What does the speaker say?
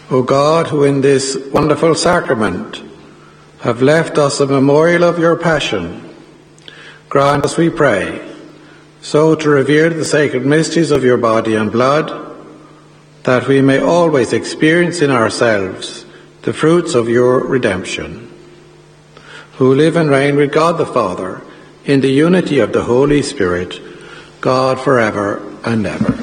O God, who in this wonderful sacrament have left us a memorial of your passion, grant us, we pray, so to revere the sacred mysteries of your body and blood, that we may always experience in ourselves the fruits of your redemption, who live and reign with God the Father, in the unity of the Holy Spirit, God forever and ever.